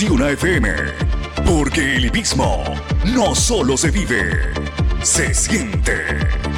21 FM. Porque el hipismo no solo se vive, se siente.